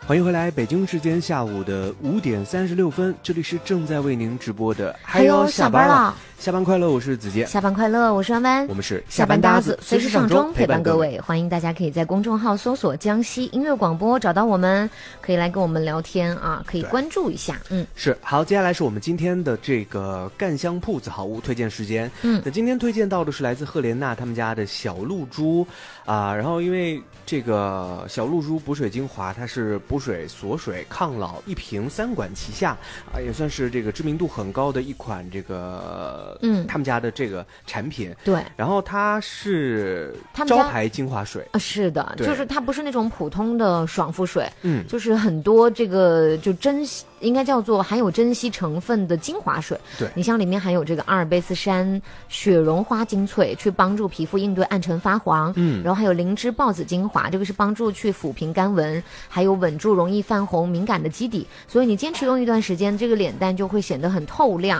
欢迎回来，北京时间下午的5点36分，这里是正在为您直播的嗨哟下班了，下班快乐，我是子健， 下班快乐，我是安安， 我们是下班搭子，随时上钟陪伴各位。欢迎大家可以在公众号搜索江西音乐广播找到我们，可以来跟我们聊天啊，可以关注一下。 是好，接下来是我们今天的这个赣香铺子好物推荐时间。那今天推荐到的是来自赫莲娜他们家的小露珠啊，然后因为这个小露珠补水精华，它是补水、锁水、抗老一瓶3管齐下啊，也算是这个知名度很高的一款这个他们家的这个产品。 对，然后它是招牌精华水啊，是的，就是它不是那种普通的爽肤水，就是很多这个就应该叫做含有珍稀成分的精华水。 对， 你像里面含有这个阿尔卑斯山雪绒花精粹，去帮助皮肤应对暗沉发黄。然后还有灵芝孢子精华，这个是帮助去抚平干纹，还有稳住容易泛红敏感的基底。所以你坚持用一段时间，这个脸蛋就会显得很透亮。